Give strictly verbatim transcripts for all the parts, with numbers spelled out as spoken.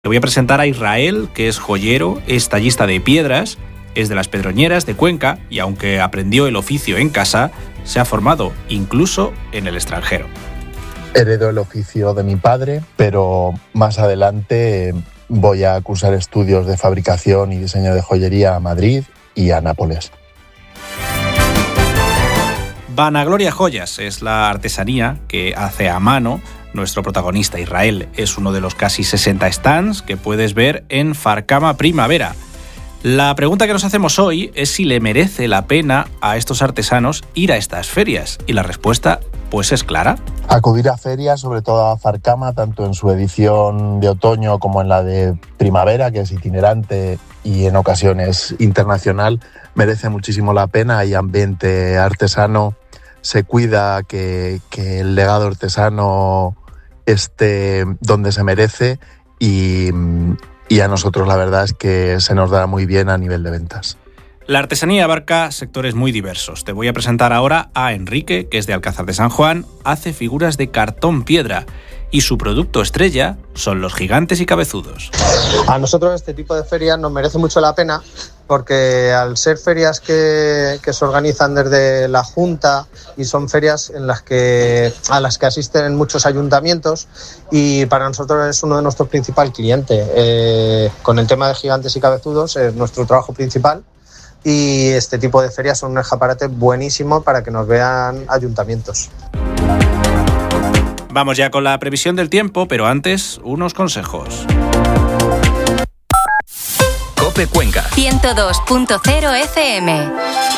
Le voy a presentar a Israel, que es joyero, es tallista de piedras, es de las Pedroñeras de Cuenca y aunque aprendió el oficio en casa, se ha formado incluso en el extranjero. Heredo el oficio de mi padre, pero más adelante voy a cursar estudios de fabricación y diseño de joyería a Madrid y a Nápoles. Vanagloria Joyas es la artesanía que hace a mano nuestro protagonista Israel. Es uno de los casi sesenta stands que puedes ver en Farcama Primavera. La pregunta que nos hacemos hoy es si le merece la pena a estos artesanos ir a estas ferias. Y la respuesta, pues, es clara. Acudir a ferias, sobre todo a Farcama, tanto en su edición de otoño como en la de primavera, que es itinerante y en ocasiones internacional, merece muchísimo la pena. Hay ambiente artesano, se cuida que, que el legado artesano esté donde se merece y, y a nosotros la verdad es que se nos da muy bien a nivel de ventas. La artesanía abarca sectores muy diversos. Te voy a presentar ahora a Enrique, que es de Alcázar de San Juan, hace figuras de cartón piedra y su producto estrella son los gigantes y cabezudos. A nosotros este tipo de ferias nos merece mucho la pena porque al ser ferias que, que se organizan desde la Junta y son ferias en las que, a las que asisten muchos ayuntamientos y para nosotros es uno de nuestros principales clientes. Eh, con el tema de gigantes y cabezudos es nuestro trabajo principal y este tipo de ferias son un escaparate buenísimo para que nos vean ayuntamientos. Vamos ya con la previsión del tiempo, pero antes unos consejos. COPE Cuenca ciento dos punto cero F M.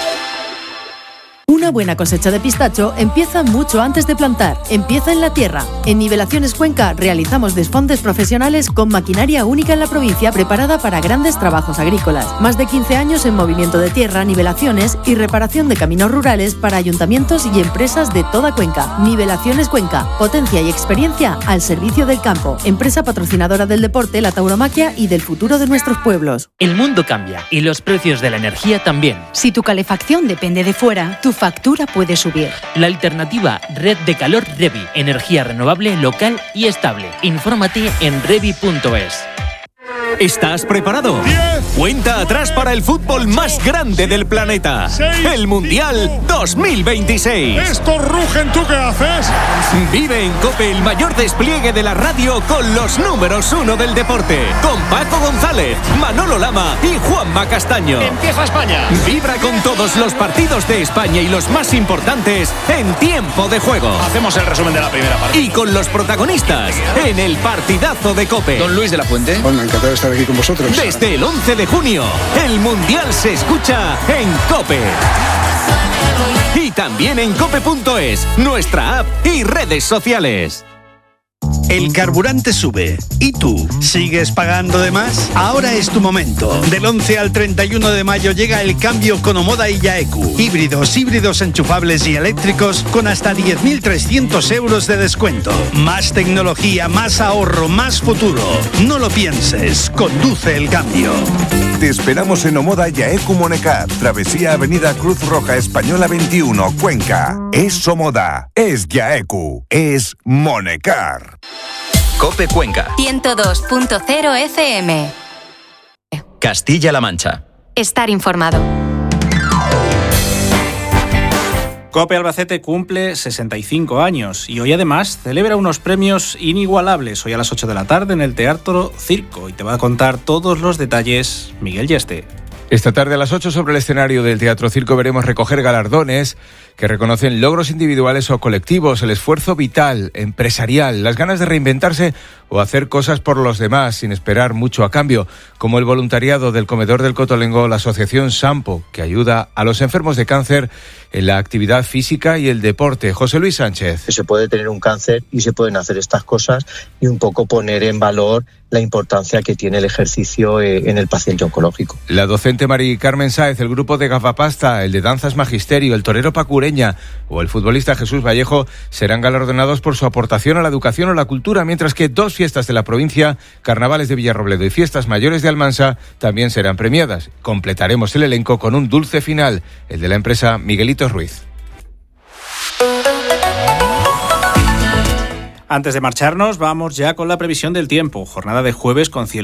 Una buena cosecha de pistacho empieza mucho antes de plantar. Empieza en la tierra. En Nivelaciones Cuenca realizamos desfondes profesionales con maquinaria única en la provincia preparada para grandes trabajos agrícolas. Más de quince años en movimiento de tierra, nivelaciones y reparación de caminos rurales para ayuntamientos y empresas de toda Cuenca. Nivelaciones Cuenca. Potencia y experiencia al servicio del campo. Empresa patrocinadora del deporte, la tauromaquia y del futuro de nuestros pueblos. El mundo cambia y los precios de la energía también. Si tu calefacción depende de fuera, tu factura puede subir. La alternativa Red de Calor Revi, energía renovable, local y estable. Infórmate en revi punto es. ¿Estás preparado? diez, Cuenta atrás para el fútbol más grande del planeta. seis, el Mundial cinco, dos mil veintiséis. Estos rugen, ¿tú qué haces? Vive en COPE el mayor despliegue de la radio con los números uno del deporte. Con Paco González, Manolo Lama y Juanma Castaño. Empieza España. Vibra con todos los partidos de España y los más importantes en tiempo de juego. Hacemos el resumen de la primera parte. Y con los protagonistas en el partidazo de COPE. Don Luis de la Fuente. Bueno, encantado de estar aquí con vosotros. Desde el once de junio, el Mundial se escucha en COPE. Y también en cope punto es, nuestra app y redes sociales. El carburante sube. ¿Y tú? ¿Sigues pagando de más? Ahora es tu momento. Del once al treinta y uno de mayo llega el cambio con Omoda y Yaeku. Híbridos, híbridos enchufables y eléctricos con hasta diez mil trescientos euros de descuento. Más tecnología, más ahorro, más futuro. No lo pienses. Conduce el cambio. Te esperamos en Omoda Yaeku Monecar. Travesía Avenida Cruz Roja Española veintiuno, Cuenca. Es Omoda. Es Yaeku. Es Monecar. COPE Cuenca ciento dos punto cero F M. Castilla-La Mancha. Estar informado. COPE Albacete cumple sesenta y cinco años y hoy además celebra unos premios inigualables. Hoy a las ocho de la tarde en el Teatro Circo y te va a contar todos los detalles Miguel Yeste. Esta tarde a las ocho sobre el escenario del Teatro Circo veremos recoger galardones que reconocen logros individuales o colectivos, el esfuerzo vital, empresarial, las ganas de reinventarse o hacer cosas por los demás sin esperar mucho a cambio, como el voluntariado del Comedor del Cotolengo, la asociación Sampo, que ayuda a los enfermos de cáncer en la actividad física y el deporte. José Luis Sánchez. Se puede tener un cáncer y se pueden hacer estas cosas y un poco poner en valor la importancia que tiene el ejercicio en el paciente oncológico. La docente Mari Carmen Sáez, el grupo de Gafapasta, el de Danzas Magisterio, el torero Pacureña o el futbolista Jesús Vallejo serán galardonados por su aportación a la educación o la cultura, mientras que dos fiestas de la provincia, Carnavales de Villarrobledo y Fiestas Mayores de Almansa, también serán premiadas. Completaremos el elenco con un dulce final, el de la empresa Miguelitos Ruiz. Antes de marcharnos, vamos ya con la previsión del tiempo. Jornada de jueves con cielo